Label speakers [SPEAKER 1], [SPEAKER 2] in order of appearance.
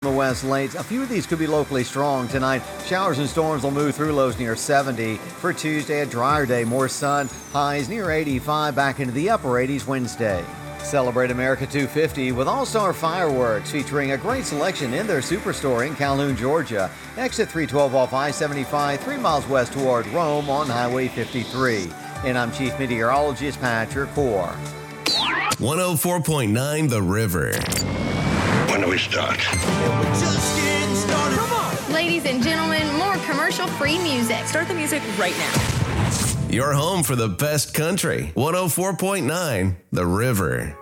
[SPEAKER 1] the west late. A few of these could be locally strong tonight. Showers and storms will move through, lows near 70. For Tuesday, a drier day, more sun, highs near 85, back into the upper 80s Wednesday. Celebrate America 250 with all-star fireworks featuring a great selection in their superstore in Calhoun, Georgia. Exit 312 off I-75, 3 miles west toward Rome on Highway 53. And I'm Chief Meteorologist Patrick Hoare.
[SPEAKER 2] 104.9 The River.
[SPEAKER 3] When do we start?
[SPEAKER 4] Come on!
[SPEAKER 5] Ladies and gentlemen, more commercial-free music.
[SPEAKER 4] Start the music right now.
[SPEAKER 2] Your home for the best country. 104.9 The River.